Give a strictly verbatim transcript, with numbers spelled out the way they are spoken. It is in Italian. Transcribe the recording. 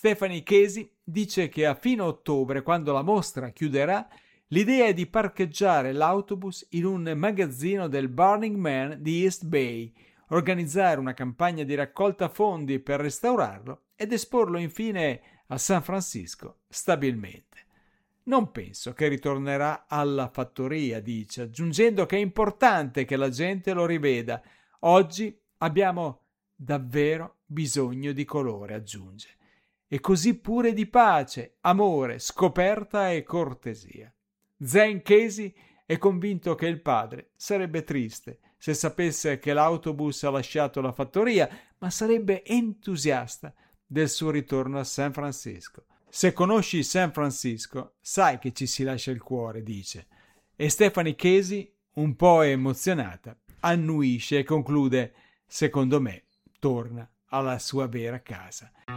Stephanie Casey dice che a fine ottobre, quando la mostra chiuderà, l'idea è di parcheggiare l'autobus in un magazzino del Burning Man di East Bay, organizzare una campagna di raccolta fondi per restaurarlo ed esporlo infine a San Francisco stabilmente. Non penso che ritornerà alla fattoria, dice, aggiungendo che è importante che la gente lo riveda. Oggi abbiamo davvero bisogno di colore, aggiunge, e così pure di pace, amore, scoperta e cortesia. Zane Casey è convinto che il padre sarebbe triste se sapesse che l'autobus ha lasciato la fattoria, ma sarebbe entusiasta del suo ritorno a San Francisco. Se conosci San Francisco, sai che ci si lascia il cuore, dice. E Stephanie Casey, un po' emozionata, annuisce e conclude: secondo me torna alla sua vera casa.